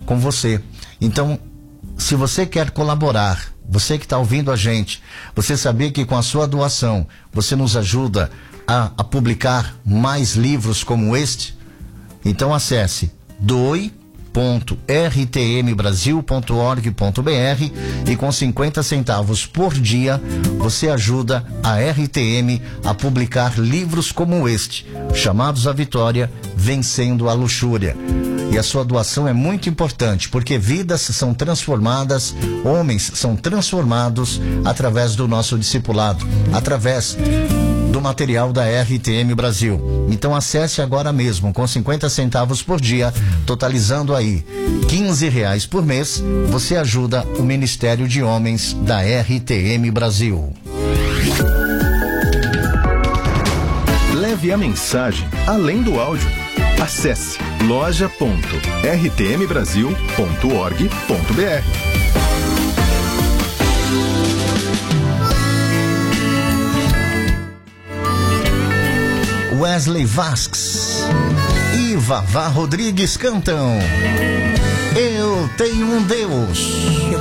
com você. Então, se você quer colaborar, você que está ouvindo a gente, você sabia que com a sua doação você nos ajuda a publicar mais livros como este? Então acesse doe.rtmbrasil.org.br e com 50 centavos por dia você ajuda a RTM a publicar livros como este, chamados à vitória, Vencendo a Luxúria. E a sua doação é muito importante, porque vidas são transformadas, homens são transformados através do nosso discipulado, através do material da RTM Brasil. Então acesse agora mesmo, com 50 centavos por dia, totalizando aí R$15 por mês, você ajuda o Ministério de Homens da RTM Brasil. Leve a mensagem além do áudio. Acesse loja.rtmbrasil.org.br. Wesley Vasques e Vavá Rodrigues cantam Eu Tenho um Deus.